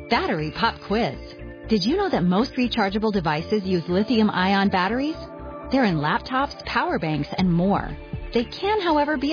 Battery pop quiz. Did you know that most rechargeable devices use lithium-ion batteries? They're in laptops, power banks, and more. They can, however, be